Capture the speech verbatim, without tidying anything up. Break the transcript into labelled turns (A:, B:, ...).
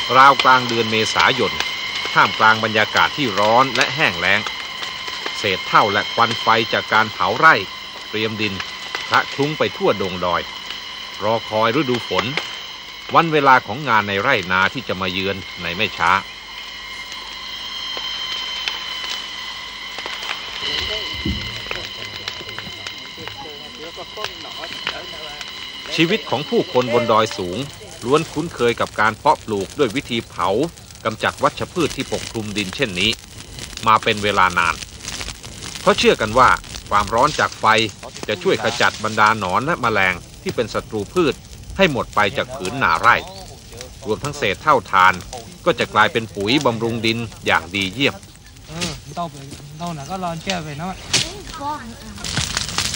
A: ราวกลางเดือนเมษายนท่ามกลางบรรยากาศที่ร้อนและแห้งแล้งเศษเถ้าและควันไฟจากการเผาไร่เตรียมดินคละคลุ้งไปทั่วดงดอยรอคอยฤดูฝนวันเวลาของงานในไร่นาที่จะมาเยือนในไม่ช้าชีวิตของผู้คนบนดอยสูงล้วนคุ้นเคยกับการเพาะปลูกด้วยวิธีเผากำจัดวัชพืชที่ปกคลุมดินเช่นนี้มาเป็นเวลานานเพราะเชื่อกันว่าความร้อนจากไฟจะช่วยขจัดบรรดาหนอนและแมลงที่เป็นศัตรูพืชให้หมดไปจากผืนนาไร่รวมทั้งเศษเถ้าทานก็จะกลายเป็นปุ๋ยบำรุงดินอย่างดีเยี่ยม